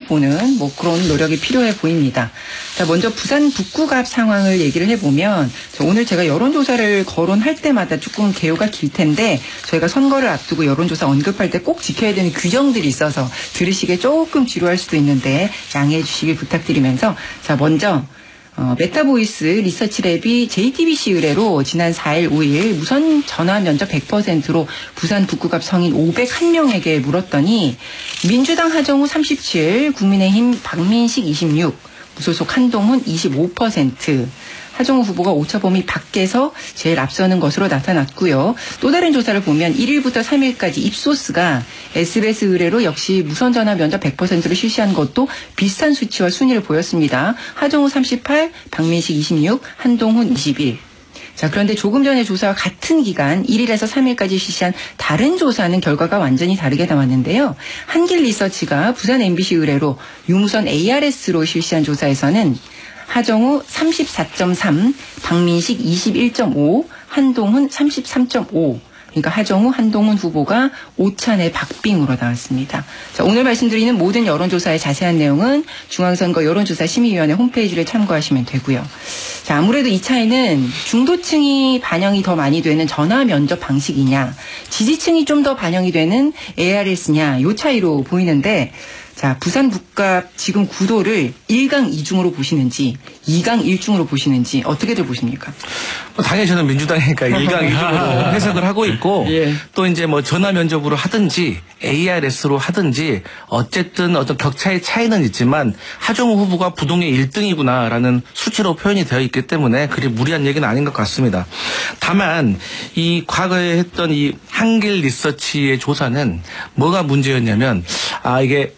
보는 뭐 그런 노력이 필요해 보입니다. 자, 먼저 부산 북구갑 상황을 얘기를 해보면 오늘 제가 여론조사를 거론할 때마다 조금 개요가 길 텐데 저희가 선거를 앞두고 여론조사 언급할 때 꼭 지켜야 되는 규정들이 있어서 들으시기에 조금 지루할 수도 있는데 양해해 주시길 부탁드리면서 자, 먼저 메타보이스 리서치랩이 JTBC 의뢰로 지난 4일, 5일 무선 전화 면접 100%로 부산 북구갑 성인 501명에게 물었더니 민주당 하정우 37, 국민의힘 박민식 26, 무소속 한동훈 25%, 하정우 후보가 오차 범위 밖에서 제일 앞서는 것으로 나타났고요. 또 다른 조사를 보면 1일부터 3일까지 입소스가 SBS 의뢰로 역시 무선전화 면접 100%로 실시한 것도 비슷한 수치와 순위를 보였습니다. 하정우 38, 박민식 26, 한동훈 21. 자, 그런데 조금 전에 조사와 같은 기간 1일에서 3일까지 실시한 다른 조사는 결과가 완전히 다르게 나왔는데요. 한길 리서치가 부산 MBC 의뢰로 유무선 ARS로 실시한 조사에서는 하정우 34.3, 박민식 21.5, 한동훈 33.5. 그러니까 하정우, 한동훈 후보가 오차내 박빙으로 나왔습니다. 자, 오늘 말씀드리는 모든 여론조사의 자세한 내용은 중앙선거 여론조사심의위원회 홈페이지를 참고하시면 되고요. 자, 아무래도 이 차이는 중도층이 반영이 더 많이 되는 전화 면접 방식이냐, 지지층이 좀 더 반영이 되는 ARS냐, 이 차이로 보이는데 자, 부산 북갑 지금 구도를 1강 2중으로 보시는지 2강 1중으로 보시는지 어떻게들 보십니까? 당연히 저는 민주당이니까 1강 2중으로 해석을 하고 있고 예. 또 이제 뭐 전화 면접으로 하든지 ARS로 하든지 어쨌든 어떤 격차의 차이는 있지만 하정우 후보가 부동의 1등이구나라는 수치로 표현이 되어 있기 때문에 그리 무리한 얘기는 아닌 것 같습니다. 다만 이 과거에 했던 이 한길 리서치의 조사는 뭐가 문제였냐면 이게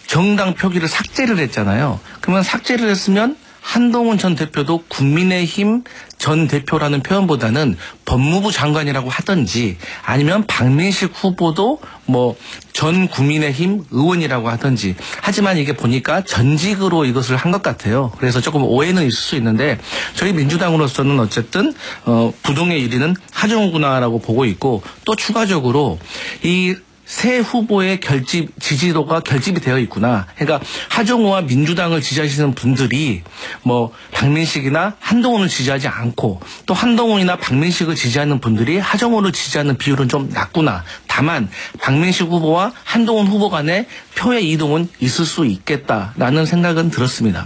정당 표기를 삭제를 했잖아요. 그러면 삭제를 했으면 한동훈 전 대표도 국민의힘 전 대표라는 표현보다는 법무부 장관이라고 하든지 아니면 박민식 후보도 뭐 전 국민의힘 의원이라고 하든지 하지만 이게 보니까 전직으로 이것을 한 것 같아요. 그래서 조금 오해는 있을 수 있는데 저희 민주당으로서는 어쨌든 부동의 1위는 하정우구나라고 보고 있고 또 추가적으로 이 새 후보의 지지도가 결집이 되어 있구나. 그러니까 하정우와 민주당을 지지하시는 분들이 뭐 박민식이나 한동훈을 지지하지 않고 또 한동훈이나 박민식을 지지하는 분들이 하정우를 지지하는 비율은 좀 낮구나. 다만 박민식 후보와 한동훈 후보 간의 표의 이동은 있을 수 있겠다라는 생각은 들었습니다.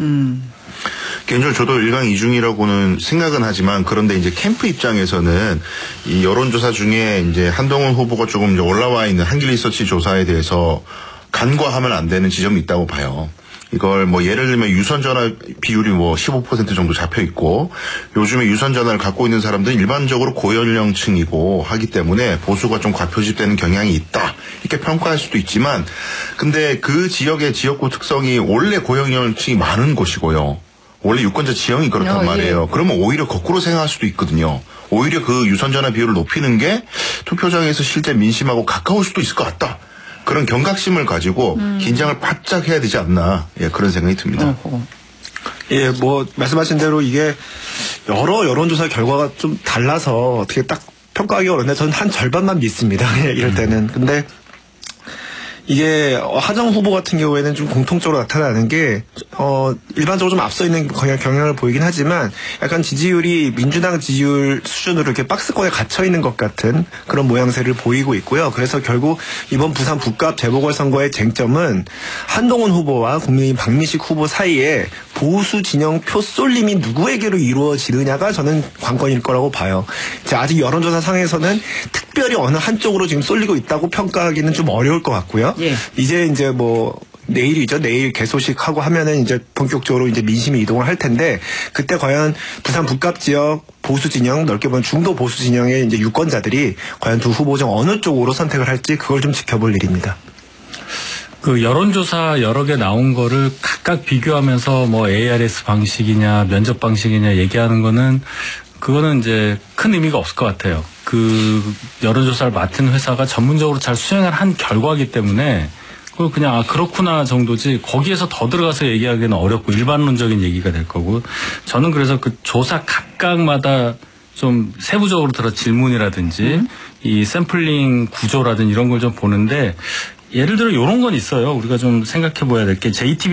개인적으로 저도 1강 2중이라고는 생각은 하지만 그런데 이제 캠프 입장에서는 이 여론조사 중에 이제 한동훈 후보가 조금 이제 올라와 있는 한길 리서치 조사에 대해서 간과하면 안 되는 지점이 있다고 봐요. 이걸 뭐 예를 들면 유선전화 비율이 뭐 15% 정도 잡혀 있고 요즘에 유선전화를 갖고 있는 사람들은 일반적으로 고연령층이고 하기 때문에 보수가 좀 과표집되는 경향이 있다. 이렇게 평가할 수도 있지만 근데 그 지역의 지역구 특성이 원래 고연령층이 많은 곳이고요. 원래 유권자 지형이 그렇단 말이에요. 예. 그러면 오히려 거꾸로 생각할 수도 있거든요. 오히려 그 유선전화 비율을 높이는 게 투표장에서 실제 민심하고 가까울 수도 있을 것 같다. 그런 경각심을 가지고 긴장을 바짝 해야 되지 않나. 예, 그런 생각이 듭니다. 예, 뭐 말씀하신 대로 이게 여러 여론조사 결과가 좀 달라서 어떻게 딱 평가하기 어려운데 저는 한 절반만 믿습니다. 이럴 때는. 근데 이게 하정우 후보 같은 경우에는 좀 공통적으로 나타나는 게 일반적으로 좀 앞서 있는 경향을 보이긴 하지만 약간 지지율이 민주당 지지율 수준으로 이렇게 박스권에 갇혀 있는 것 같은 그런 모양새를 보이고 있고요. 그래서 결국 이번 부산 북갑 재보궐선거의 쟁점은 한동훈 후보와 국민의힘 박민식 후보 사이에 보수 진영 표 쏠림이 누구에게로 이루어지느냐가 저는 관건일 거라고 봐요. 아직 여론조사 상에서는 특별히 어느 한쪽으로 지금 쏠리고 있다고 평가하기는 좀 어려울 것 같고요. 예. 이제 뭐 내일이죠. 내일 개소식하고 하면은 이제 본격적으로 이제 민심이 이동을 할 텐데 그때 과연 부산 북갑 지역 보수 진영 넓게 보면 중도 보수 진영의 이제 유권자들이 과연 두 후보 중 어느 쪽으로 선택을 할지 그걸 좀 지켜볼 일입니다. 그 여론조사 여러 개 나온 거를 각각 비교하면서 뭐 ARS 방식이냐 면접 방식이냐 얘기하는 거는 그거는 이제 큰 의미가 없을 것 같아요. 그 여론조사를 맡은 회사가 전문적으로 잘 수행을 한 결과이기 때문에 그걸 그냥 그렇구나 정도지 거기에서 더 들어가서 얘기하기는 어렵고 일반론적인 얘기가 될 거고 저는 그래서 그 조사 각각마다 좀 세부적으로 들어 질문이라든지 이 샘플링 구조라든지 이런 걸 좀 보는데 예를 들어 이런 건 있어요. 우리가 좀 생각해 봐야 될 게 JTBC